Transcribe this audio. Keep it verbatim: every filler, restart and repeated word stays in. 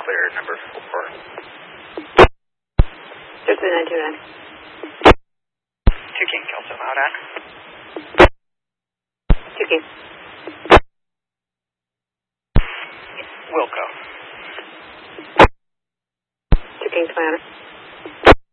clear, number four. two three nine two nine. two King, Kelso, out at. two King. Wilco. two King, Commander.